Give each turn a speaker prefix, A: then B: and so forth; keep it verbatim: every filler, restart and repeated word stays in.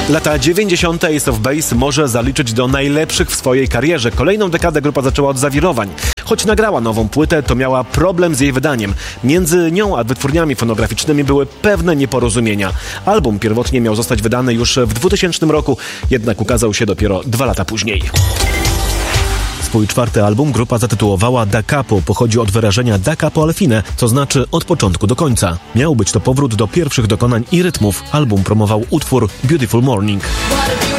A: Lata dziewięćdziesiąte Ace of Base może zaliczyć do najlepszych w swojej karierze. Kolejną dekadę grupa zaczęła od zawirowań. Choć nagrała nową płytę, to miała problem z jej wydaniem. Między nią a wytwórniami fonograficznymi były pewne nieporozumienia. Album pierwotnie miał zostać wydany już w dwutysięcznym roku, jednak ukazał się dopiero dwa lata później. Swój czwarty album grupa zatytułowała Da Capo. Pochodzi od wyrażenia Da Capo al fine, co znaczy od początku do końca. Miał być to powrót do pierwszych dokonań i rytmów. Album promował utwór Beautiful Morning.